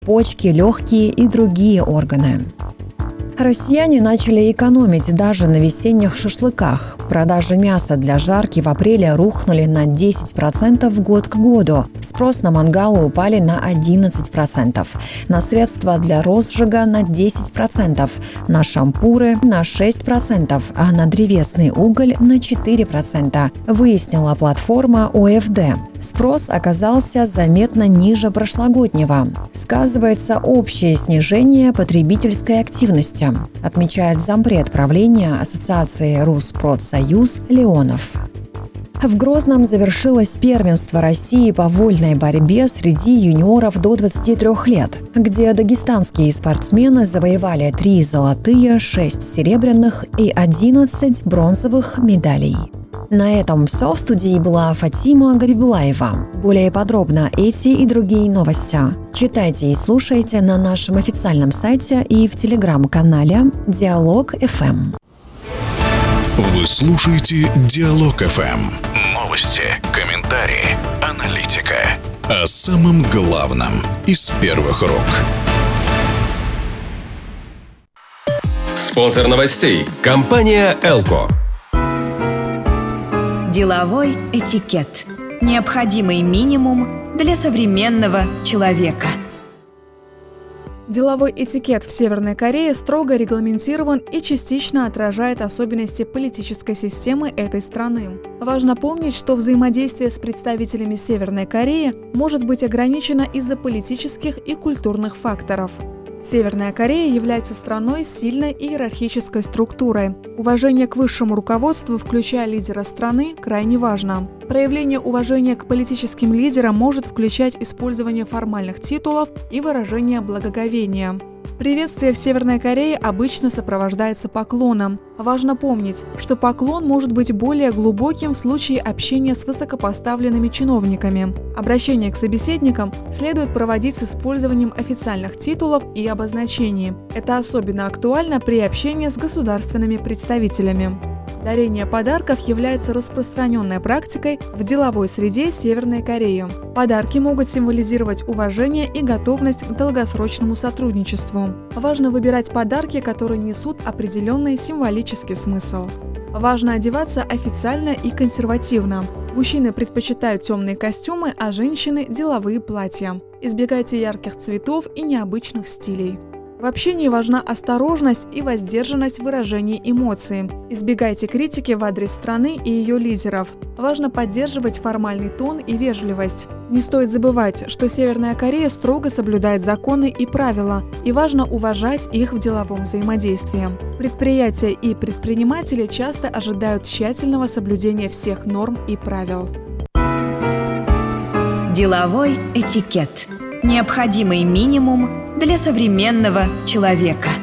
почки, легкие и другие органы. Россияне начали экономить даже на весенних шашлыках. Продажи мяса для жарки в апреле рухнули на 10% год к году. Спрос на мангалы упали на 11%. На средства для розжига на 10%. На шампуры на 6%, а на древесный уголь на 4%, выяснила платформа ОФД. Спрос оказался заметно ниже прошлогоднего. Сказывается общее снижение потребительской активности, отмечает зампред правления Ассоциации Руспродсоюз Леонов. В Грозном завершилось первенство России по вольной борьбе среди юниоров до 23 лет, где дагестанские спортсмены завоевали 3 золотые, 6 серебряных и 11 бронзовых медалей. На этом все. В студии была Фатима Габибулаева. Более подробно эти и другие новости читайте и слушайте на нашем официальном сайте и в телеграм-канале Диалог ФМ. Вы слушаете Диалог ФМ. Новости, комментарии, аналитика. О самом главном из первых рук. Спонсор новостей – компания «Элко». Деловой этикет. Необходимый минимум для современного человека. Деловой этикет в Северной Корее строго регламентирован и частично отражает особенности политической системы этой страны. Важно помнить, что взаимодействие с представителями Северной Кореи может быть ограничено из-за политических и культурных факторов. Северная Корея является страной с сильной иерархической структурой. Уважение к высшему руководству, включая лидера страны, крайне важно. Проявление уважения к политическим лидерам может включать использование формальных титулов и выражение благоговения. Приветствие в Северной Корее обычно сопровождается поклоном. Важно помнить, что поклон может быть более глубоким в случае общения с высокопоставленными чиновниками. Обращение к собеседникам следует проводить с использованием официальных титулов и обозначений. Это особенно актуально при общении с государственными представителями. Дарение подарков является распространенной практикой в деловой среде Северной Кореи. Подарки могут символизировать уважение и готовность к долгосрочному сотрудничеству. Важно выбирать подарки, которые несут определенный символический смысл. Важно одеваться официально и консервативно. Мужчины предпочитают темные костюмы, а женщины – деловые платья. Избегайте ярких цветов и необычных стилей. В общении важна осторожность и воздержанность в выражении эмоций. Избегайте критики в адрес страны и ее лидеров. Важно поддерживать формальный тон и вежливость. Не стоит забывать, что Северная Корея строго соблюдает законы и правила, и важно уважать их в деловом взаимодействии. Предприятия и предприниматели часто ожидают тщательного соблюдения всех норм и правил. Деловой этикет. Необходимый минимум для современного человека.